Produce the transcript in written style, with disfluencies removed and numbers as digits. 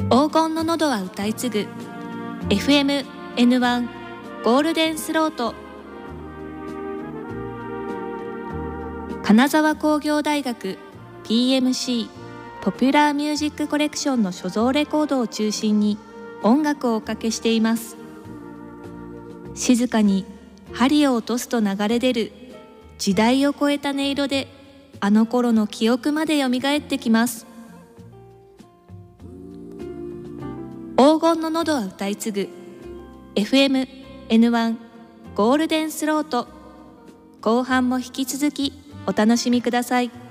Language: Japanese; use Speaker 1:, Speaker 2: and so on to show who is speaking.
Speaker 1: 黄金の喉は歌い継ぐ FM N1 ゴールデンスロート。金沢工業大学 PMC ポピュラーミュージックコレクションの所蔵レコードを中心に音楽をおかけしています。静かに針を落とすと流れ出る時代を超えた音色で、あの頃の記憶までよみがえってきます。黄金の喉は歌い継ぐ FM N1 ゴールデンスロート。後半も引き続きお楽しみください。